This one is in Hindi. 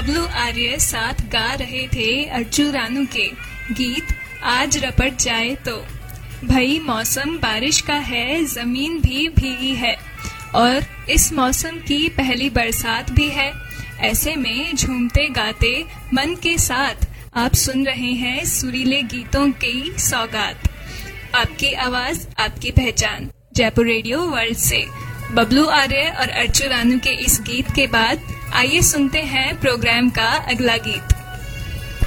बबलू आर्य साथ गा रहे थे अर्चू रानू के गीत आज रपट जाए तो। भाई मौसम बारिश का है, जमीन भी भीगी है और इस मौसम की पहली बरसात भी है। ऐसे में झूमते गाते मन के साथ आप सुन रहे हैं सुरीले गीतों की सौगात। आपकी आवाज आपकी पहचान जयपुर रेडियो वर्ल्ड से। बबलू आर्य और अर्चू रानू के इस गीत के बाद आइए सुनते हैं प्रोग्राम का अगला गीत।